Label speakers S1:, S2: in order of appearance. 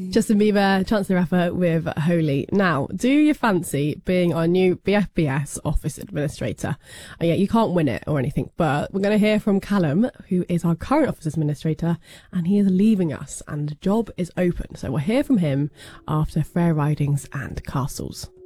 S1: Justin Bieber, Chance the Rapper with Holy. Now, do you fancy being our new BFBS office administrator? Yeah, you can't win it or anything, but we're going to hear from Callum, who is our current office administrator, and he is leaving us and the job is open. So we'll hear from him after Fair Ridings and Castles.